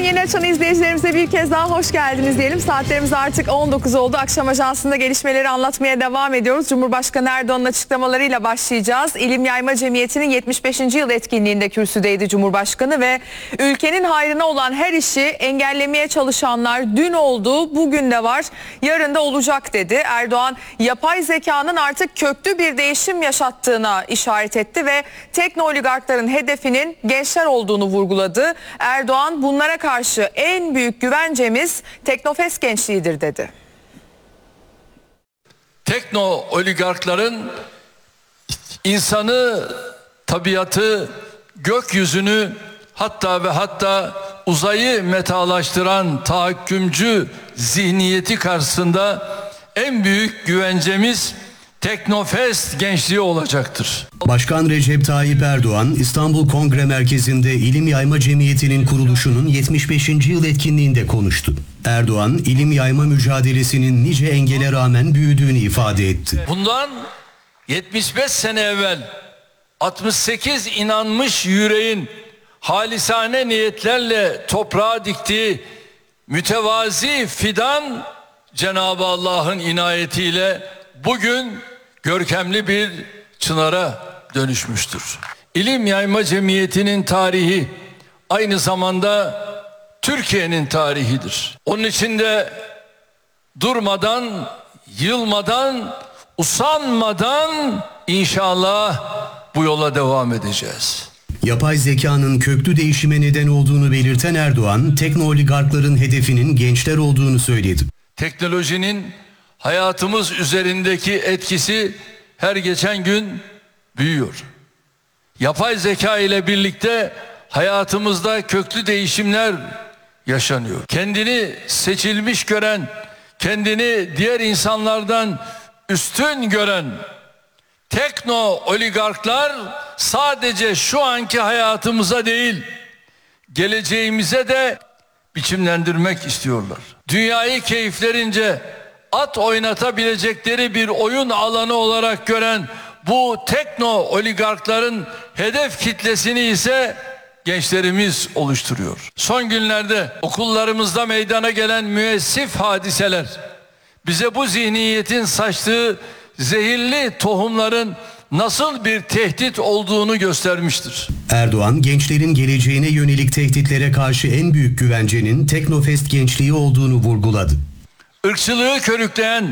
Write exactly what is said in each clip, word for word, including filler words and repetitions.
yeni açan izleyicilerimize bir kez daha hoş geldiniz diyelim. Saatlerimiz artık on dokuz oldu. Akşam Ajansı'nda gelişmeleri anlatmaya devam ediyoruz. Cumhurbaşkanı Erdoğan'ın açıklamalarıyla başlayacağız. İlim Yayma Cemiyeti'nin yetmiş beşinci yıl etkinliğinde kürsüdeydi Cumhurbaşkanı ve ülkenin hayrına olan her işi engellemeye çalışanlar dün oldu, bugün de var, yarın da olacak dedi. Erdoğan yapay zekanın artık köklü bir değişim yaşattığına işaret etti ve teknooligarkların hedefinin gençler olduğunu vurguladı. Erdoğan bunlara karşı en büyük güvencemiz Teknofest gençliğidir dedi. Tekno oligarkların insanı, tabiatı, gökyüzünü hatta ve hatta uzayı metalaştıran tahakkümcü zihniyeti karşısında en büyük güvencemiz Teknofest gençliği olacaktır. Başkan Recep Tayyip Erdoğan, İstanbul Kongre Merkezi'nde İlim Yayma Cemiyeti'nin kuruluşunun yetmiş beşinci yıl etkinliğinde konuştu. Erdoğan, ilim yayma mücadelesinin nice engele rağmen büyüdüğünü ifade etti. Bundan yetmiş beş sene evvel altmış sekiz inanmış yüreğin halisane niyetlerle toprağa diktiği mütevazi fidan Cenab-ı Allah'ın inayetiyle bugün görkemli bir çınara dönüşmüştür. İlim Yayma Cemiyeti'nin tarihi aynı zamanda Türkiye'nin tarihidir. Onun için de durmadan, yılmadan, usanmadan inşallah bu yola devam edeceğiz. Yapay zekanın köklü değişime neden olduğunu belirten Erdoğan, teknooligarkların hedefinin gençler olduğunu söyledi. Teknolojinin hayatımız üzerindeki etkisi her geçen gün büyüyor. Yapay zeka ile birlikte hayatımızda köklü değişimler yaşanıyor. Kendini seçilmiş gören, kendini diğer insanlardan üstün gören tekno oligarklar sadece şu anki hayatımıza değil, geleceğimize de biçimlendirmek istiyorlar. Dünyayı keyiflerince at oynatabilecekleri bir oyun alanı olarak gören bu tekno oligarkların hedef kitlesini ise gençlerimiz oluşturuyor. Son günlerde okullarımızda meydana gelen müessif hadiseler bize bu zihniyetin saçtığı zehirli tohumların nasıl bir tehdit olduğunu göstermiştir. Erdoğan, gençlerin geleceğine yönelik tehditlere karşı en büyük güvencenin Teknofest gençliği olduğunu vurguladı. Irkçılığı körükleyen,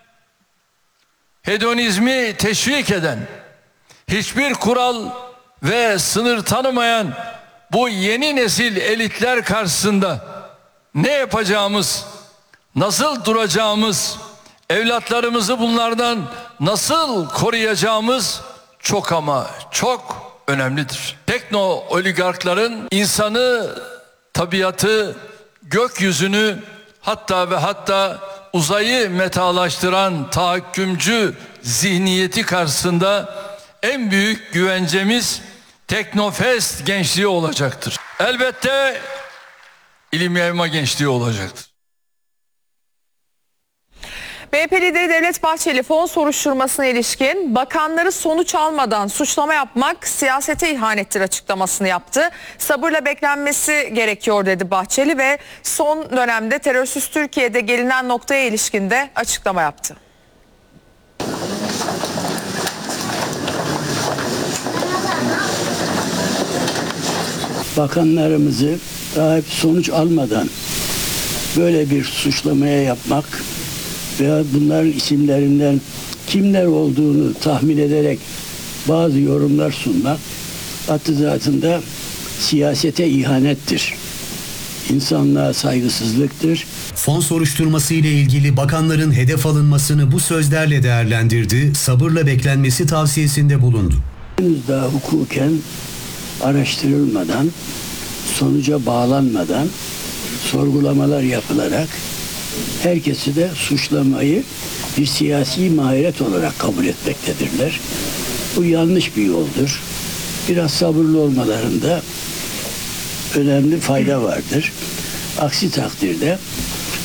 hedonizmi teşvik eden, hiçbir kural ve sınır tanımayan bu yeni nesil elitler karşısında ne yapacağımız, nasıl duracağımız, evlatlarımızı bunlardan nasıl koruyacağımız çok ama çok önemlidir. Tekno oligarkların insanı, tabiatı, gökyüzünü hatta ve hatta uzayı metalaştıran tahakkümcü zihniyeti karşısında en büyük güvencemiz Teknofest gençliği olacaktır. Elbette ilim yayma gençliği olacaktır. M H P lideri Devlet Bahçeli fon soruşturmasına ilişkin bakanları sonuç almadan suçlama yapmak siyasete ihanettir açıklamasını yaptı. Sabırla beklenmesi gerekiyor dedi Bahçeli ve son dönemde terörsüz Türkiye'de gelinen noktaya ilişkin de açıklama yaptı. Bakanlarımızı daha hep sonuç almadan böyle bir suçlamaya yapmak veya bunların isimlerinden kimler olduğunu tahmin ederek bazı yorumlar sunmak hattı zatında siyasete ihanettir. İnsanlığa saygısızlıktır. Fon soruşturması ile ilgili bakanların hedef alınmasını bu sözlerle değerlendirdi, sabırla beklenmesi tavsiyesinde bulundu. Henüz daha hukuken araştırılmadan, sonuca bağlanmadan sorgulamalar yapılarak herkesi de suçlamayı bir siyasi maharet olarak kabul etmektedirler. Bu yanlış bir yoldur. Biraz sabırlı olmalarında önemli fayda vardır. Aksi takdirde